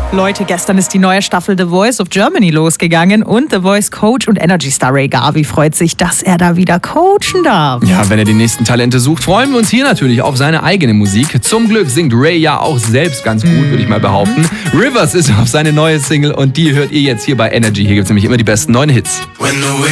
Leute, gestern ist die neue Staffel The Voice of Germany losgegangen und The Voice Coach und Energy Star Ray Garvey freut sich, dass er da wieder coachen darf. Ja, wenn er die nächsten Talente sucht, freuen wir uns hier natürlich auf seine eigene Musik. Zum Glück singt Ray ja auch selbst ganz gut, würde ich mal behaupten. Rivers ist auf seine neue Single und die hört ihr jetzt hier bei Energy. Hier gibt es nämlich immer die besten neuen Hits.